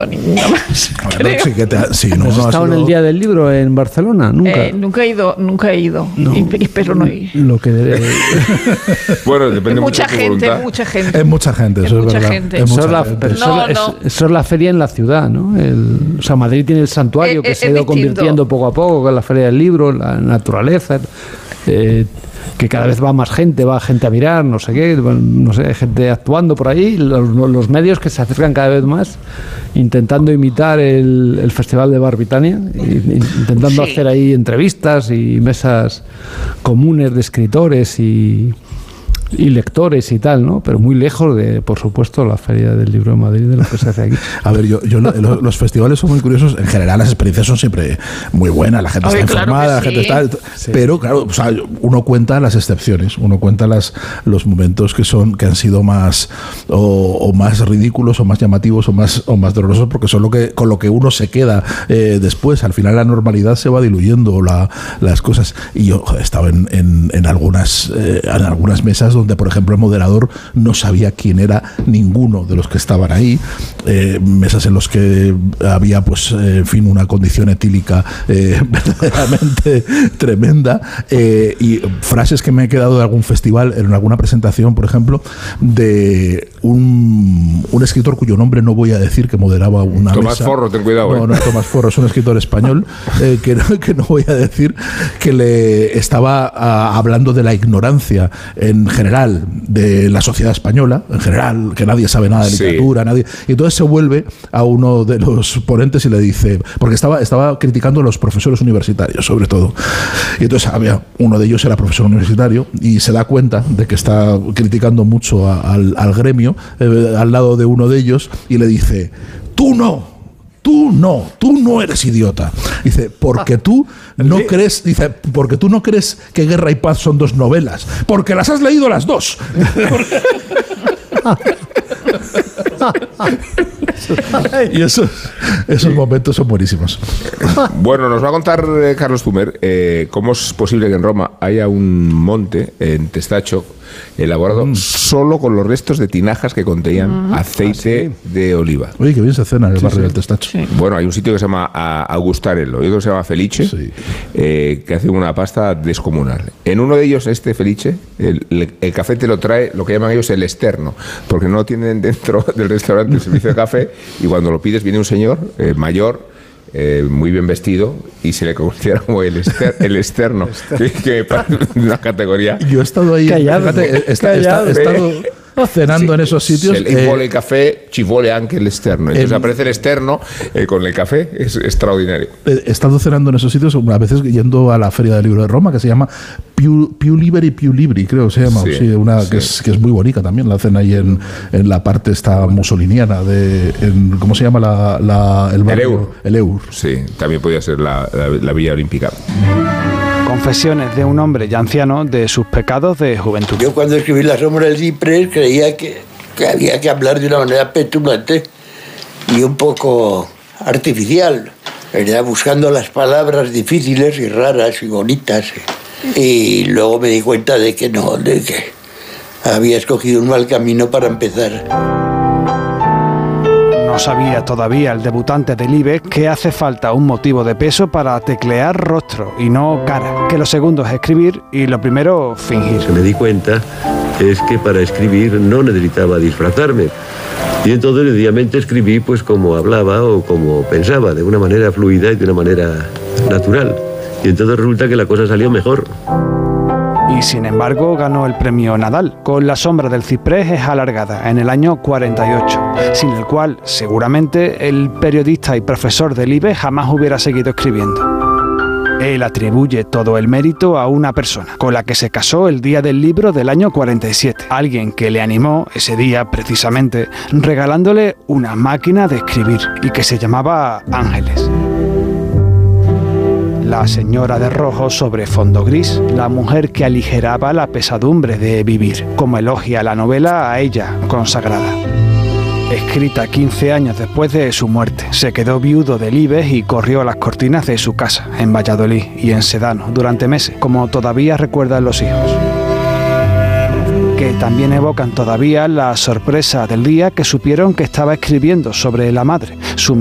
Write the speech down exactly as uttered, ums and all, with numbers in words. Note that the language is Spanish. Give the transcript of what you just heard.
ninguna más. Bueno, sí que te ha, sí, no, ¿Has no estado sido... en el Día del Libro en Barcelona? Nunca. Eh, nunca he ido, nunca he ido. No. Y, y espero no ir. Lo que eh, Bueno, depende mucho Mucha de tu gente, voluntad. mucha gente. Es mucha gente, Es eso es mucha verdad. gente. Es eso, mucha es la, gente. pero eso, No, es, no. eso es la feria en la ciudad, ¿no? El, o sea, Madrid tiene el santuario Eh, que eh, se ha es ido distinto. convirtiendo poco a poco, con la feria del libro, la naturaleza, eh, que cada vez va más gente, va gente a mirar, no sé qué, bueno, no sé, gente actuando por ahí, los, los medios que se acercan cada vez más, intentando imitar el, el Festival de Barbitania, intentando Sí. hacer ahí entrevistas y mesas comunes de escritores y, y lectores y tal, ¿no? Pero muy lejos de, por supuesto, la Feria del Libro de Madrid, de lo que se hace aquí. A ver, yo, yo lo- lo- los festivales son muy curiosos. En general, las experiencias son siempre muy buenas. La gente Oye, está claro informada, la que gente sí. está. Pero claro, o sea, uno cuenta las excepciones, uno cuenta las, los momentos que son que han sido más o, o más ridículos o más llamativos o más o más dolorosos, porque son lo que con lo que uno se queda eh, después. Al final, la normalidad se va diluyendo la, las cosas. Y yo joder, he estado en, en, en algunas eh, en algunas mesas donde, por ejemplo, el moderador no sabía quién era ninguno de los que estaban ahí, eh, mesas en los que había, pues, eh, en fin, una condición etílica eh, verdaderamente tremenda, eh, y frases que me he quedado de algún festival, en alguna presentación, por ejemplo, de un, un escritor cuyo nombre no voy a decir, que moderaba una Tomás mesa. Forro, ten cuidado, No, eh. no es Tomás Forro, es un escritor español eh, que, no, que no voy a decir, que le estaba a, hablando de la ignorancia en general de la sociedad española, en general, que nadie sabe nada de Sí. literatura, nadie. Y entonces se vuelve a uno de los ponentes y le dice, porque estaba, estaba criticando a los profesores universitarios, sobre todo. Y entonces había uno de ellos era profesor universitario y se da cuenta de que está criticando mucho a- al, al gremio, eh, al lado de uno de ellos, y le dice, tú no. Tú no, tú no eres idiota. Dice, porque tú no crees, dice, porque tú no crees que Guerra y Paz son dos novelas, porque las has leído las dos. Y esos, esos momentos son buenísimos. Bueno, nos va a contar eh, Carlos Zumer eh, cómo es posible que en Roma haya un monte en Testacho elaborado Mm. solo con los restos de tinajas que contenían aceite de oliva. Oye, que bien se cena en el barrio del Testacho. Sí. Bueno, hay un sitio que se llama a- Augustarello y otro que se llama Felice, Sí. eh, que hace una pasta descomunal. En uno de ellos, este Felice, el, el- el café te lo trae lo que llaman ellos el externo, porque no tienen dentro del restaurante el servicio de café, y cuando lo pides viene un señor eh, mayor, eh, muy bien vestido, y se le considera como el, exter- el externo, que, que me parece una categoría. Yo he estado ahí, Callado, fíjate, he, he- he- callado. he estado cenando en esos sitios. El, eh, vuole el café, ci vuole anche el externo. Entonces el- aparece el externo eh, con el café, es extraordinario. He estado cenando en esos sitios, a veces yendo a la Feria del Libro de Roma, que se llama Più, Più Liberi, Più Libri, creo que se llama. Sí, Sí, una sí. Que, es, que es muy bonita también. La hacen ahí en, en la parte esta mussoliniana de. En, ¿Cómo se llama la, la- el barrio? Eur. El Eur. Sí, también podía ser la, la, la Villa Olímpica. Confesiones de un hombre ya anciano de sus pecados de juventud. Yo cuando escribí La sombra del ciprés creía que, que había que hablar de una manera petulante y un poco artificial, ¿verdad? Buscando las palabras difíciles y raras y bonitas. Y luego me di cuenta de que no, de que había escogido un mal camino para empezar. No sabía todavía el debutante del IBEX que hace falta un motivo de peso para teclear rostro y no cara, que lo segundo es escribir y lo primero fingir. que me di cuenta es que para escribir no necesitaba disfrazarme. Y entonces sencillamente escribí pues como hablaba o como pensaba, de una manera fluida y de una manera natural. Y entonces resulta que la cosa salió mejor. Y sin embargo ganó el premio Nadal, con La sombra del ciprés es alargada, en el año cuarenta y ocho, sin el cual seguramente el periodista y profesor del IBEX jamás hubiera seguido escribiendo. Él atribuye todo el mérito a una persona, con la que se casó el día del libro del año cuarenta y siete. Alguien que le animó ese día, precisamente, regalándole una máquina de escribir y que se llamaba Ángeles. La señora de rojo sobre fondo gris, la mujer que aligeraba la pesadumbre de vivir, como elogia la novela a ella consagrada. Escrita quince años después de su muerte, se quedó viudo del IBEX y corrió a las cortinas de su casa, en Valladolid y en Sedano, durante meses, como todavía recuerdan los hijos. Que que también evocan todavía la sorpresa del día que supieron que estaba escribiendo sobre la madre. Su